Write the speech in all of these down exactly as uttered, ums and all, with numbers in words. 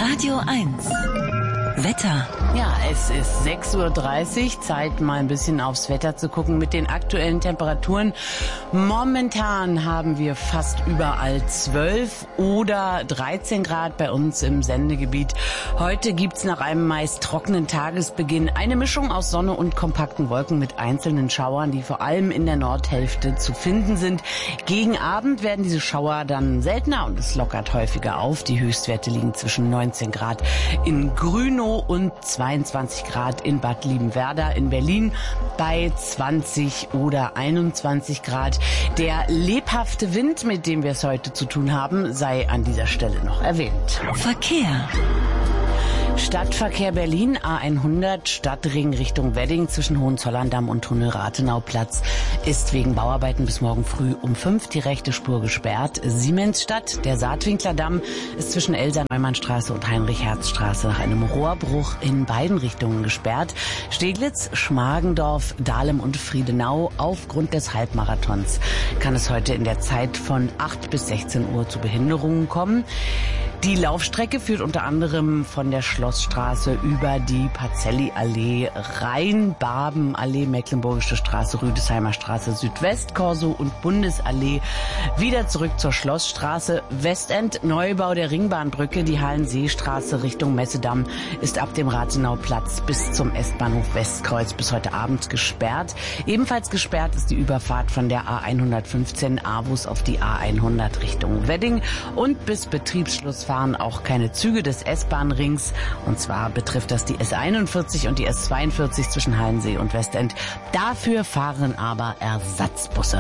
Radio eins. Wetter. Ja, es ist sechs Uhr dreißig, Zeit mal ein bisschen aufs Wetter zu gucken mit den aktuellen Temperaturen. Momentan haben wir fast überall zwölf oder dreizehn Grad bei uns im Sendegebiet. Heute gibt's nach einem meist trockenen Tagesbeginn eine Mischung aus Sonne und kompakten Wolken mit einzelnen Schauern, die vor allem in der Nordhälfte zu finden sind. Gegen Abend werden diese Schauer dann seltener und es lockert häufiger auf. Die Höchstwerte liegen zwischen neunzehn Grad in Grünow und zweiundzwanzig Grad in Bad Liebenwerda in Berlin bei zwanzig oder einundzwanzig Grad. Der lebhafte Wind, mit dem wir es heute zu tun haben, sei an dieser Stelle noch erwähnt. Verkehr. Stadtverkehr Berlin, A hundert, Stadtring Richtung Wedding zwischen Hohenzollern-Damm und Tunnel-Rathenauplatz ist wegen Bauarbeiten bis morgen früh um fünf die rechte Spur gesperrt. Siemensstadt, der Saatwinkler-Damm ist zwischen Elsa-Neumann-Straße und Heinrich-Herz-Straße nach einem Rohrbruch in beiden Richtungen gesperrt. Steglitz, Schmargendorf, Dahlem und Friedenau aufgrund des Halbmarathons kann es heute in der Zeit von acht bis sechzehn Uhr zu Behinderungen kommen. Die Laufstrecke führt unter anderem von der Schlossstraße über die Pacelli-Allee, Rhein-Barben-Allee, Mecklenburgische Straße, Rüdesheimer Straße, Südwest, Korso und Bundesallee wieder zurück zur Schlossstraße. Westend, Neubau der Ringbahnbrücke, die Hallenseestraße Richtung Messedamm ist ab dem Rathenauplatz bis zum S-Bahnhof Westkreuz bis heute Abend gesperrt. Ebenfalls gesperrt ist die Überfahrt von der A hundertfünfzehn Avus auf die A hundert Richtung Wedding und bis Betriebsschluss fahren auch keine Züge des S-Bahn-Rings. Und zwar betrifft das die S einundvierzig und die S zweiundvierzig zwischen Hallensee und Westend. Dafür fahren aber Ersatzbusse.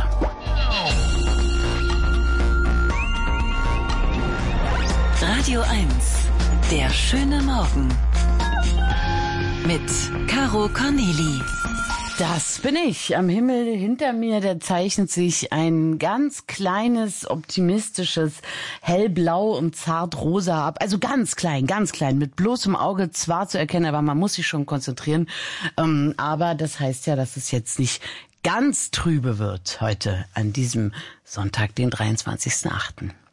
Radio eins. Der schöne Morgen. Mit Caro Corneli. Das bin ich. Am Himmel hinter mir, da zeichnet sich ein ganz kleines, optimistisches Hellblau und Zartrosa ab. Also ganz klein, ganz klein, mit bloßem Auge zwar zu erkennen, aber man muss sich schon konzentrieren. Ähm, aber das heißt ja, dass es jetzt nicht ganz trübe wird heute an diesem Sonntag, den dreiundzwanzigsten achten